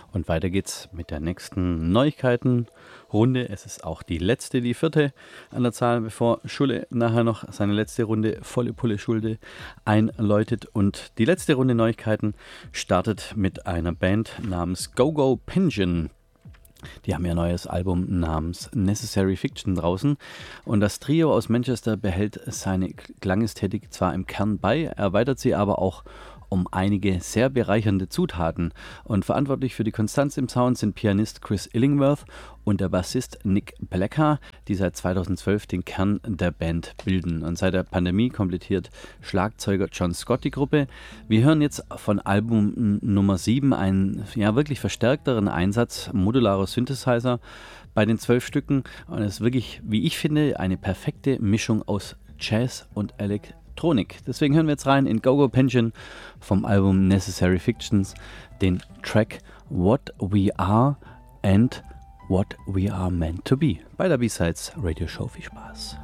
Und weiter geht's mit der nächsten Neuigkeitenrunde. Es ist auch die letzte, die vierte an der Zahl, bevor Schulle nachher noch seine letzte Runde volle Pulle Schulde einläutet. Und die letzte Runde Neuigkeiten startet mit einer Band namens Go-Go Pension. Die haben ihr neues Album namens Necessary Fiction draußen. Und das Trio aus Manchester behält seine Klangästhetik zwar im Kern bei, erweitert sie aber auch um einige sehr bereichernde Zutaten. Und verantwortlich für die Konstanz im Sound sind Pianist Chris Illingworth und der Bassist Nick Blecker, die seit 2012 den Kern der Band bilden. Und seit der Pandemie komplettiert Schlagzeuger John Scott die Gruppe. Wir hören jetzt von Album Nummer 7 einen wirklich verstärkteren Einsatz modularer Synthesizer bei den 12 Stücken. Und es ist wirklich, wie ich finde, eine perfekte Mischung aus Jazz und Elektronik. Deswegen hören wir jetzt rein in Go-Go Pension vom Album Necessary Fictions, den Track What We Are and What We Are Meant to Be bei der B-Sides Radio Show. Viel Spaß.